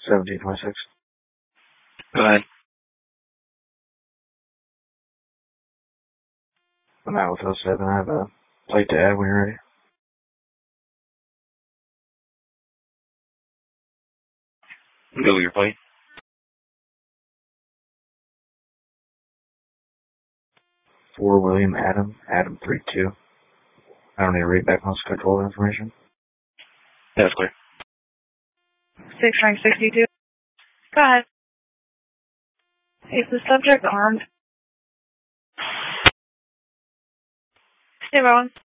1726. Go ahead. I'm out with 07. I have a plate to add when you're ready. Go with your plate. 4 William Adam 32. I don't need to read back on schedule information. That's clear. 6962. Go ahead. Is the subject armed? Hey, Rowan.